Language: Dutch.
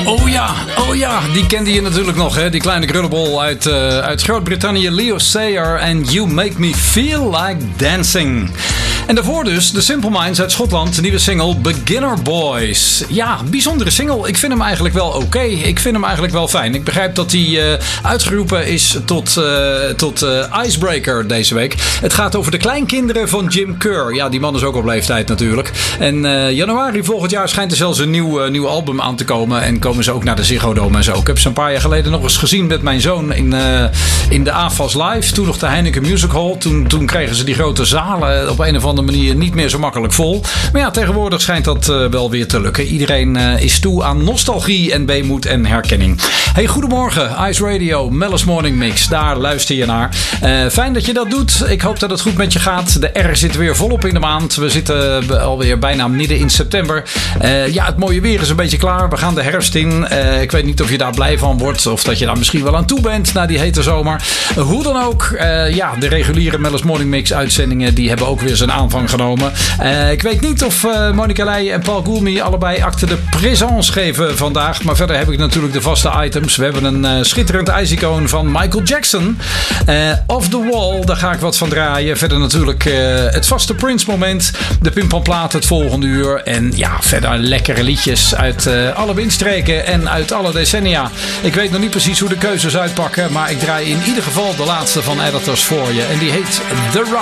Oh ja, die kende je natuurlijk nog, hè? Die kleine krullenbol uit Groot-Brittannië, Leo Sayer en You Make Me Feel Like Dancing. En daarvoor dus de Simple Minds uit Schotland, de nieuwe single Beginner Boys. Ja, bijzondere single. Ik vind hem eigenlijk wel oké. Ik vind hem eigenlijk wel fijn. Ik begrijp dat hij uitgeroepen is tot icebreaker deze week. Het gaat over de kleinkinderen van Jim Kerr. Ja, die man is ook op leeftijd natuurlijk. En januari volgend jaar schijnt er zelfs een nieuw album aan te komen. En komen ze ook naar de Ziggo Dome en zo. Ik heb ze een paar jaar geleden nog eens gezien met mijn zoon in de AFAS Live. Toen nog de Heineken Music Hall. Toen kregen ze die grote zalen op een of andere manier niet meer zo makkelijk vol. Maar ja, tegenwoordig schijnt dat wel weer te lukken. Iedereen is toe aan nostalgie en weemoed en herkenning. Hey, goedemorgen. Ice Radio, Mellis Morning Mix. Daar luister je naar. Fijn dat je dat doet. Ik hoop dat het goed met je gaat. De R zit weer volop in de maand. We zitten alweer bijna midden in september. Ja, het mooie weer is een beetje klaar. We gaan de herfst in. Ik weet niet of je daar blij van wordt. Of dat je daar misschien wel aan toe bent na die hete zomer. Hoe dan ook. Ja, de reguliere Mellis Morning Mix uitzendingen die hebben ook weer zijn aanvang genomen. Ik weet niet of Monica Leijen en Paul Goulmy allebei acte de présence geven vandaag. Maar verder heb ik natuurlijk de vaste items. We hebben een schitterend ijsicoon van Michael Jackson. Off the Wall, daar ga ik wat van draaien. Verder natuurlijk het vaste Prince moment. De Pim van Plaat het volgende uur. En ja, verder lekkere liedjes uit alle windstreken en uit alle decennia. Ik weet nog niet precies hoe de keuzes uitpakken. Maar ik draai in ieder geval de laatste van Editors voor je. En die heet The